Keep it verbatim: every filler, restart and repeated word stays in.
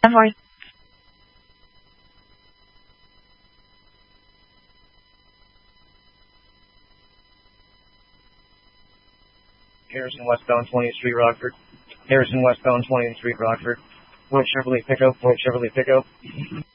ten four. Harrison westbound twentieth Street, Rockford. Harrison westbound twentieth Street, Rockford. White Chevrolet pickup, white Chevrolet pickup.